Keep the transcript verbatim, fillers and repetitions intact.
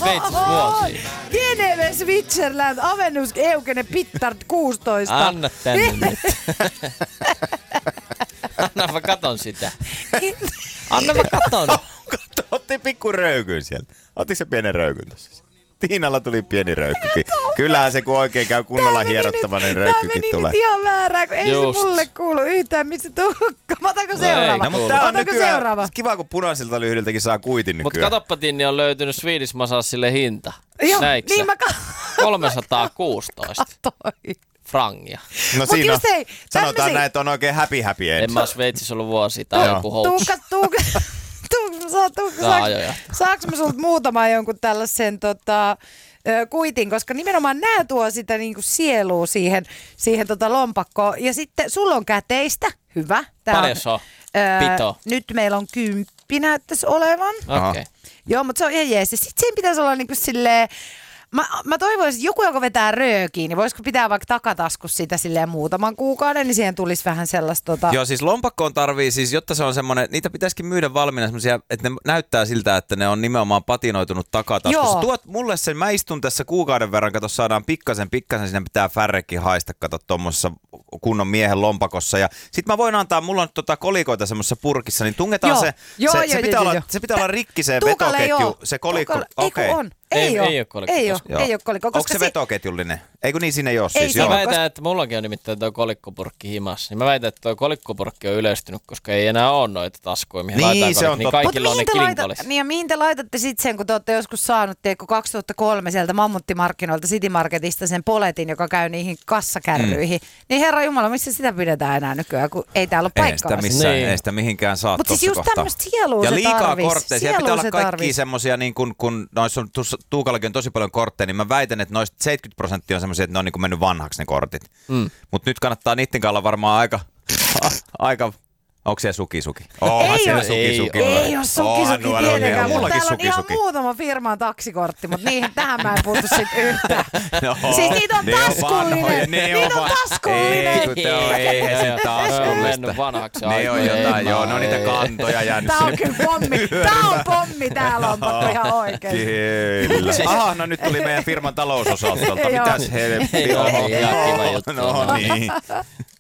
Sveitsissä vuosia. Geneve, Switzerland, Avenus, Eugene, Pittard, kuusitoista. Anna tänne nyt. Anna mä katon sitä. Anna mä katon. Otti pikku röykyn sieltä. Ottiko se pienen röykyn tossa? Tiinalla tuli pieni röykkykin. Kyllähän se kun oikein käy kunnolla hierottava, niin röykkykin tulee. Tämä meni ihan väärään, kun ei Just. se mulle kuulu yhtään, missä tukka. Mä otanko seuraava? No, mutta tää on Otanko nykyään seuraava? kiva, kun punaisilta lyhdiltäkin saa kuitin Mut nykyään. katoppa, Tinni on löytynyt Swedish Massagelle hinta. Joo, Näitkö niin sä? mä kolmesataakuusitoista katsoin. frangia. No Mut siinä on, just ei, sanotaan tämmösiä- näin, että on oikein happy happy end. En mä oo Sveitsissä ollut vuosia. Tää on Joo. joku hoax. Tuukka, tuukka. Tuukka, saa, tuukka, Tää on saaks, ajoja. saaks mä sulta muutaman jonkun tällaisen tota, ö, kuitin, koska nimenomaan nää tuo sitä niinku sielua siihen, siihen tota lompakkoon. Ja sitten sulla on käteistä, hyvä. Tää Paljon se on? Öö, Pito. Nyt meillä on kymppi näyttäisi olevan. Okei. Okay. Joo, mutta se on ihan jees. Sitten siinä pitäisi olla niinku silleen, mä, mä toivoisin, että joku, joka vetää röökiin, niin voisiko pitää vaikka takataskus sitä silleen muutaman kuukauden, niin siihen tulisi vähän sellaista tota... Joo, siis lompakkoon tarvii siis, jotta se on semmoinen, niitä pitäisikin myydä valmiina semmoisia, että ne näyttää siltä, että ne on nimenomaan patinoitunut takataskussa. Joo. Tuot mulle sen, mä istun tässä kuukauden verran, kato saadaan pikkasen, pikkasen, sinne pitää färrekin haista, kato tuommoisessa kunnon miehen lompakossa. Ja sit mä voin antaa, mulla on tota kolikoita semmoisessa purkissa, niin tungetaan Joo. se, Joo, se, joo, se, joo, pitää joo, olla, joo. se pitää olla rikki se Tuukalle ei vetoketju, oo. se kolikko. Tuukalle- Okei. Ei kun on. Ei, Ei- oo. ei oo kolikko Ei oo, koskaan. ei oo kolikko. Onko Koska se si- vetoketjullinen? Ei kun niin siinä ei ole Ei siis. se Mä Joo. ole. väitän, että mullakin on nimittäin tuo kolikkopurkki himassa. Niin mä väitän, että tuo kolikkopurkki on yleistynyt, koska ei enää ole noita taskuja, mihin Niin, laitetaan se kolikko, on niin totta. kaikilla on ne mihin te laita- kilinkolis. niin ja mihin te laitatte sitten sen, kun te olette joskus saanut, teekö kaksituhattakolme sieltä Mammuttimarkkinoilta City Marketista sen poletin, joka käy niihin kassakärryihin. Mm. Niin herra jumala, missä sitä pidetään enää nykyään, kun ei täällä ole Ei sitä, paikkaa. missään, Niin. ei sitä mihinkään saa Mutta siis tossa just kohtaa. tämmöistä sielua Ja se liikaa tarvis. kortteja. Siellä Sielua pitää olla se kaikki tarvis. semmosia, niin kun, kun noissa on, tuossa Tuukallakin on tosi paljon kortteja, niin mä väitän, että noista seitsemänkymmentä prosenttia on semmosia, että ne on niin kuin mennyt vanhaksi ne kortit. Mm. Mutta nyt kannattaa niitten kanssa olla varmaan aika, aika. Onko siellä suki suki? Onhan Ei siellä oo. suki suki. Ei ole suki suki tietenkään, mutta Mullakin täällä on suki ihan suki. muutama firman taksikortti, mutta niihin tähän mä en puutu sit yhtään. No, Siis niitä on ne vanhoja, taskullinen. ne Niitä on va- taskullinen. Ei, kun te on, ei he sen Ne on taskullista. mennyt vanhaksi Ne on aikoihin. jotain, Ei joo, mä- ne on niitä ei. kantoja jäänyt Tää on sinne. kyllä pommi. Tää on pommi tää lompakko ihan oikein. Kyllä. Aha, no nyt tuli meidän firman talousosastolta. Joo. Mitäs helvettiä? Ei, ei, ihan kiva juttu. No niin.